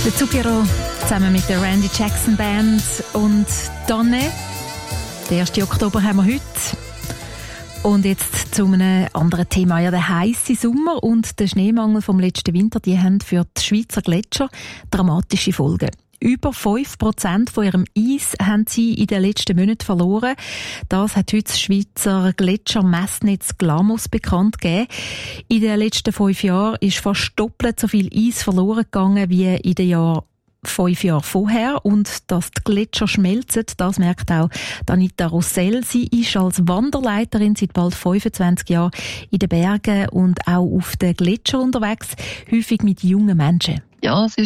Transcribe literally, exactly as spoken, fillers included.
Der Zucchero zusammen mit der Randy Jackson Band und Donne. Den ersten Oktober haben wir heute. Und jetzt zu einem anderen Thema. Ja, der heisse Sommer und der Schneemangel vom letzten Winter, die haben für die Schweizer Gletscher dramatische Folgen. Über fünf Prozent von ihrem Eis haben sie in den letzten Monaten verloren. Das hat heute das Schweizer Gletschermessnetz Glamus bekannt gegeben. In den letzten fünf Jahren ist fast doppelt so viel Eis verloren gegangen wie in den Jahren fünf Jahre vorher. Und dass die Gletscher schmelzen, das merkt auch Anita Rossell. Sie ist als Wanderleiterin seit bald fünfundzwanzig Jahren in den Bergen und auch auf den Gletschern unterwegs, häufig mit jungen Menschen. Ja, es ist